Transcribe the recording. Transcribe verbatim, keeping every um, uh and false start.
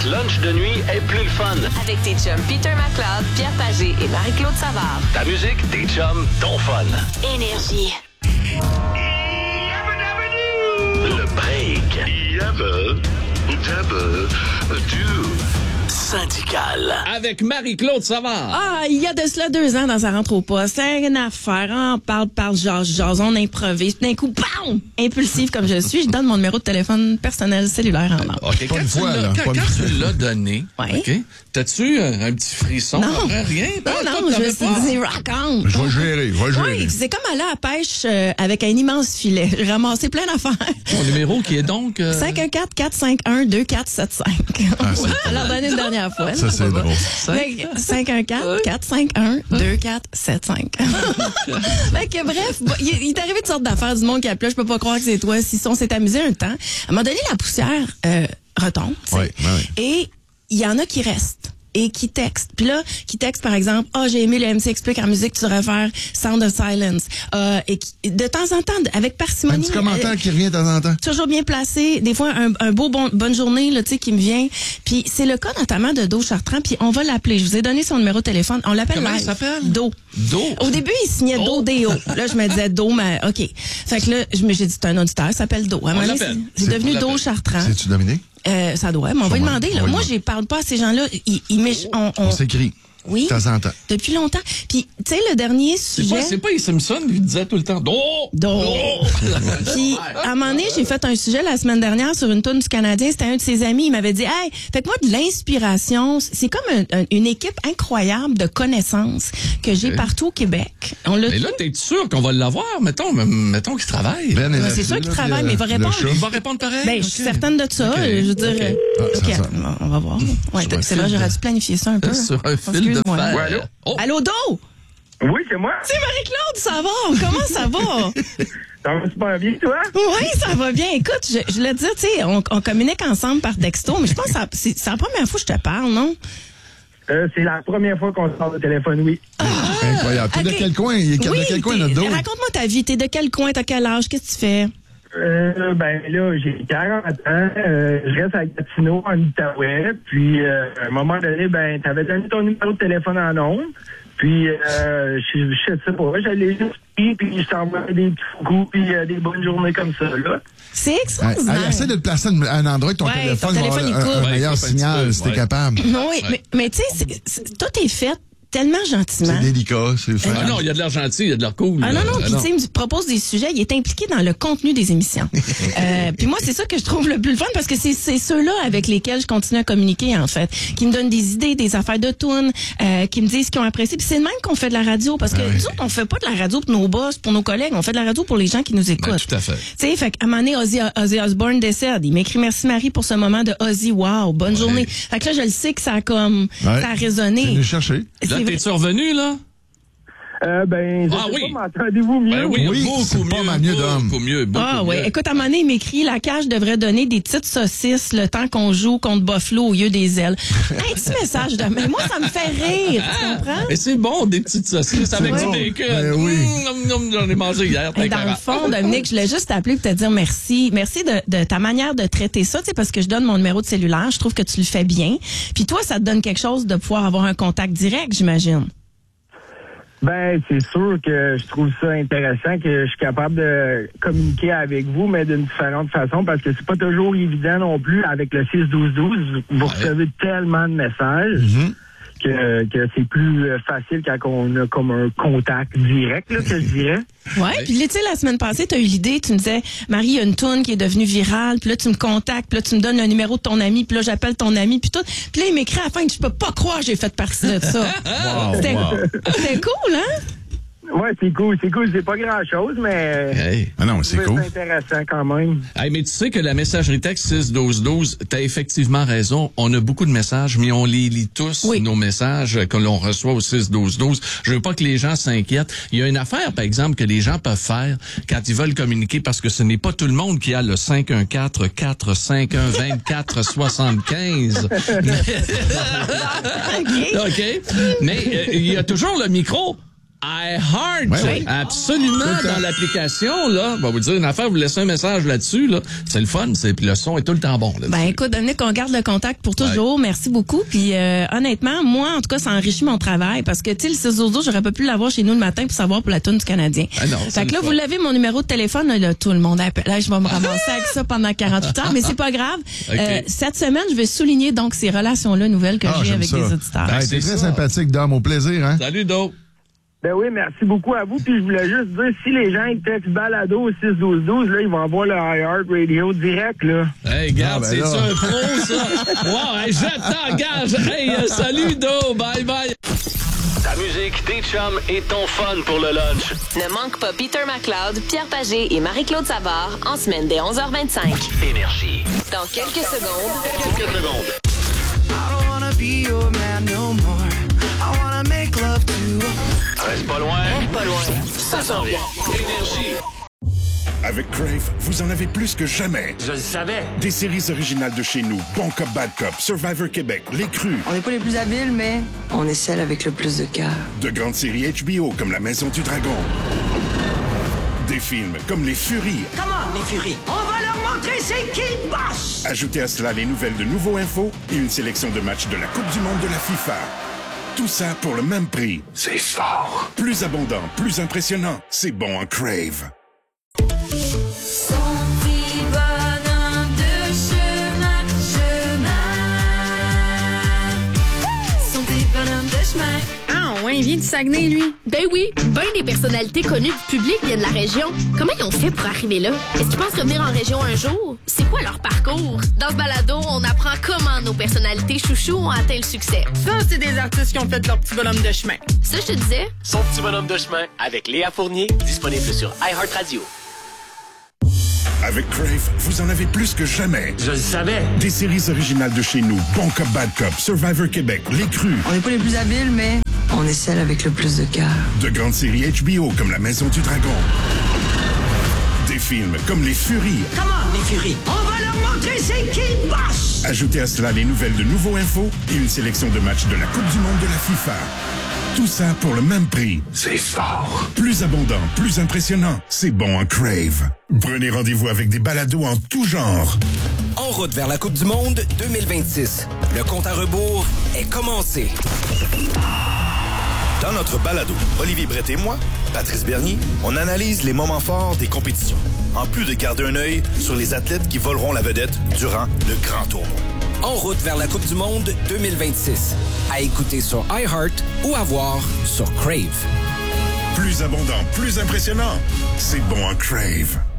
Notre lunch de nuit est plus le fun. Avec tes chums Peter McLeod, Pierre Pagé et Marie-Claude Savard. Ta musique, tes chums, ton fun. Énergie. Le break. Yabba, dabba, do. Syndical. Avec Marie-Claude Savard. Ah, il y a de cela deux ans dans sa rentre au poste. C'est une affaire. On parle, parle, jase, jase, on improvise. D'un coup, bam! Impulsive comme je suis, je donne mon numéro de téléphone personnel cellulaire en or. OK, quand, une tu fois, l'as, là, quand, pas quand une tu l'as donné, Ouais. OK, t'as-tu un, un petit frisson? Non. Après, rien? Non, Ah, non, toi, je t'avais me suis pas. dit, rock on! Je vais gérer, je vais gérer. Oui, c'est comme aller à la pêche euh, avec un immense filet. J'ai ramassé plein d'affaires. Ton numéro qui est donc... Euh... cinq un quatre, quatre cinq un, deux quatre sept cinq. Ah, c'est On l'a redonné une dernière fois. Ça, c'est drôle. cinq un quatre, quatre cinq un, deux quatre sept cinq. Fait que bref, bon, il, il est arrivé toutes sortes d'affaires du monde qui appelait. Je peux pas croire que c'est toi. Si on s'est amusé un temps, à un moment donné, la poussière euh, retombe. tu sais. Ouais, ouais, ouais. Et il y en a qui restent. Et qui textent. Puis là, qui textent, par exemple, « Ah, oh, j'ai aimé le M C Explique en musique, tu devrais faire Sound of Silence. Euh, » Et qui, de temps en temps, avec Un parcimonie... petit commentaire euh, qui revient de temps en temps. toujours bien placé, des fois un, un beau bon, bonne journée là, tu sais, qui me vient. Puis c'est le cas notamment de Do Chartrand, puis on va l'appeler. Je vous ai donné son numéro de téléphone. On l'appelle Comment live. il s'appelle? Do. Do. Au début, il signait Oh. Do D O. Là, je me disais Do, mais OK. Fait que là, je me j'ai dit c'est un auditeur, il s'appelle Do. À un moment donné, l'appelle. c'est c'est C'est- devenu on Do l'appelle. Chartrand. C'est-tu Dominique? Euh, ça doit, mais on va lui Sûrement. demander. Là. On va Moi, lui je parle pas à ces gens-là. Ils, ils m'éch- on, on, On s'écrit. oui, De temps en temps. depuis longtemps. Puis, tu sais, le dernier C'est sujet... pas, c'est pas les Simpsons qui disaient tout le temps « Do! Do. Puis, à un moment donné, j'ai fait un sujet la semaine dernière sur une toune du Canadien. C'était un de ses amis. Il m'avait dit, hey, faites-moi de l'inspiration. C'est comme un- un- une équipe incroyable de connaissances que j'ai Ok. partout au Québec. On l'a Mais là, t'es sûr qu'on va l'avoir? Mettons, m- mettons qu'il travaille. Ben est Ouais, là-dessus, c'est sûr là, qu'il puis, travaille, euh, mais il va le répondre. chat. Il va répondre pareil? Ben, Ok. je suis certaine de ça. Ok. Je veux dire, Ok. euh, Ah, ok, ça, ça. on va voir. Ouais, Sur un c'est vrai, fil j'aurais de- dû planifier ça un peu. Sur un fil de Excuse-moi. fer. Ouais, allô? Oh. Allô, Do? Oui, c'est moi. C'est Marie-Claude, ça va? Comment ça va? Ça va super bien, toi? Oui, ça va bien. Écoute, je, je voulais te dire, tu sais, on, on communique ensemble par texto, mais je pense que ça- c'est c'est la première fois que je te parle, non? Euh, c'est la première fois qu'on se parle au téléphone, oui. Incroyable. T'es Ok. de quel coin? Il est Oui, de quel coin, t'es- notre dos? raconte-moi ta vie. T'es de quel coin? T'as quel âge? Qu'est-ce que tu fais? Euh, ben là, j'ai quarante ans, euh, je reste à Gatineau, en Outaouais, puis euh, à un moment donné, ben, t'avais donné ton numéro de téléphone en ondes, puis euh, je je sais pas, j'allais juste pris, puis je t'envoie des petits coups, puis euh, des bonnes journées comme ça, là. C'est Hey, extraordinaire. hey, essaie de te placer à un endroit avec ton Ouais, téléphone. ton téléphone, il va avoir un, coupe. un meilleur Ouais, il coupe un signal petit peu, si t'es ouais. capable. Oui, Ouais. mais, mais tu sais, c'est- c'est- tout est fait tellement gentiment. C'est délicat, c'est fait. Ah non, il y a de l'air gentil, il y a de l'air cool. Ah non, là. non, Ah puis tu sais, il me propose des sujets, il est impliqué dans le contenu des émissions. euh, puis moi, c'est ça que je trouve le plus fun, parce que c'est c'est ceux-là avec lesquels je continue à communiquer, en fait, qui me donnent des idées, des affaires de tunes, euh, qui me disent ce qu'ils ont apprécié. Puis c'est de même qu'on fait de la radio, parce que Ah oui. nous autres, on fait pas de la radio pour nos boss, pour nos collègues, on fait de la radio pour les gens qui nous écoutent. Ben, tout à fait. Tu sais, fait qu'à un moment donné, Ozzy, Ozzy Osbourne décède. Il m'écrit merci Marie pour ce moment de Ozzy. Wow, bonne journée. Fait que là, je le sais que ça a comme, Ouais. ça a T'es résonné. venu chercher. Là, C'est vrai. t'es-tu revenu, là? Euh, ben, je Ah sais oui. pas, m'entendez-vous mieux? Ben oui, Oui, beaucoup c'est mieux. pas mal mieux, Dom. Beaucoup mieux, beaucoup Ah mieux. ouais. Écoute, à un moment donné, il m'écrit, la cage devrait donner des petites saucisses le temps qu'on joue contre Buffalo au lieu des ailes. Un petit message de mais moi, ça me fait rire, tu comprends? Et c'est bon, des petites saucisses avec Ouais. du bacon. Ben oui. Mmh, nom, nom, j'en ai mangé hier. Et t'es dans le carré. fond, Dominique, je voulais juste t'appeler pour te dire merci. Merci de, de ta manière de traiter ça, tu sais, parce que je donne mon numéro de cellulaire. Je trouve que tu le fais bien. Puis toi, ça te donne quelque chose de pouvoir avoir un contact direct, j'imagine. Ben, c'est sûr que je trouve ça intéressant que je suis capable de communiquer avec vous, mais d'une différente façon, parce que c'est pas toujours évident non plus avec le six douze douze. Vous recevez tellement de messages que, que c'est plus euh, facile quand on a comme un contact direct, là, que je dirais. Ouais, puis là, tu sais, la semaine passée, tu as eu l'idée, tu me disais, Marie, il y a une toune qui est devenue virale, puis là, tu me contactes, puis là, tu me donnes le numéro de ton ami, puis là, j'appelle ton ami, puis tout. Puis là, il m'écrit à la fin, je peux pas croire que j'ai fait partie de ça. C'était c'était cool, hein? Ouais, c'est cool, c'est cool. C'est pas grand-chose, mais Hey. Ah non, c'est je cool. trouve ça intéressant quand même. Hey, mais tu sais que la messagerie texte six douze douze, t'as effectivement raison. On a beaucoup de messages, mais on les lit tous, Oui. nos messages que l'on reçoit au six douze douze. Je veux pas que les gens s'inquiètent. Il y a une affaire, par exemple, que les gens peuvent faire quand ils veulent communiquer, parce que ce n'est pas tout le monde qui a le cinq un quatre, quatre cinq un, vingt-quatre soixante-quinze. OK? Mais euh, il y a toujours le micro. iHeart. Ouais, ouais. Absolument, Tout le temps. dans l'application, là. On va vous dire une affaire, vous laissez un message là-dessus, là. C'est le fun, c'est, puis le son est tout le temps bon, là. Ben écoute, Dominique, on garde le contact pour toujours. Merci beaucoup. Puis euh, honnêtement, moi, en tout cas, ça enrichit mon travail parce que, tu sais, le six douze douze, j'aurais pas pu l'avoir chez nous le matin pour savoir pour la toune du Canadien. Ah non, c'est fait que le là, fun. vous l'avez, mon numéro de téléphone, là, là, tout le monde appelle. Là, je vais me ramasser avec ça pendant quarante-huit heures, mais c'est pas grave. OK. Euh, cette semaine, je vais souligner donc ces relations-là nouvelles que Ah, j'ai j'aime avec ça. des auditeurs. Ben, c'est t'es très ça. sympathique, Dom. Au plaisir, hein? Salut, Do. Ben oui, merci beaucoup à vous. Puis je voulais juste dire, si les gens ils textent balado au six douze douze, là, ils vont avoir le iHeart Radio direct, là. Hey, regarde, Ah, ben c'est là. un pro, ça. Wow, hey, je t'engage. Hey, euh, salut, Do. Bye, bye. Ta musique, tes chums et ton fun pour le lunch. Ne manque pas Peter McLeod, Pierre Pagé et Marie-Claude Savard en semaine dès onze heures vingt-cinq. Énergie. Dans quelques secondes, Quelques secondes. I don't wanna be your man no more. I wanna make love to you. Reste pas loin. Pas loin. Ça s'en vient. Énergie. Avec Crave, vous en avez plus que jamais. Je le savais. Des séries originales de chez nous, Bon Cop, Bad Cop, Survivor Québec, Les Crus. On n'est pas les plus habiles, mais on est celle avec le plus de cœur. De grandes séries H B O comme La Maison du Dragon. Des films comme Les Furies. Comment, les furies? On va leur montrer c'est qui le boss! Ajoutez à cela les nouvelles de Nouveau Info et une sélection de matchs de la Coupe du Monde de la FIFA. Tout ça pour le même prix. C'est fort. Plus abondant, plus impressionnant, c'est bon en Crave. Son petit bonhomme de chemin, chemin. Son petit bonhomme de chemin. Ah, ouais, il vient du Saguenay, lui. Ben oui, ben des personnalités connues du public viennent de la région. Comment ils ont fait pour arriver là? Est-ce qu'ils pensent revenir en région un jour? C'est quoi leur parcours? Dans ce balado, on apprend comment nos personnalités chouchous ont atteint le succès. Ça, c'est des artistes qui ont fait leur petit bonhomme de chemin. Ça, je te disais? Son petit bonhomme de chemin avec Léa Fournier, disponible sur iHeartRadio. Avec Crave, vous en avez plus que jamais. Je le savais. Des séries originales de chez nous, Bon Cop, Bad Cop, Survivor Québec, Les Crus. On n'est pas les plus habiles, mais on est celle avec le plus de cœur. De grandes séries H B O comme La Maison du Dragon. Des films comme Les Furies. Comment, les furies? On va leur montrer c'est qui le boss! Ajoutez à cela les nouvelles de Nouveau Info et une sélection de matchs de la Coupe du Monde de la FIFA. Tout ça pour le même prix. C'est fort. Plus abondant, plus impressionnant, c'est bon en Crave. Prenez rendez-vous avec des balados en tout genre. En route vers la Coupe du Monde deux mille vingt-six. Le compte à rebours est commencé. Dans notre balado, Olivier Brett et moi, Patrice Bernier, on analyse les moments forts des compétitions, en plus de garder un œil sur les athlètes qui voleront la vedette durant le grand tournoi. En route vers la Coupe du Monde deux mille vingt-six. À écouter sur iHeart ou à voir sur Crave. Plus abondant, plus impressionnant, c'est bon en Crave.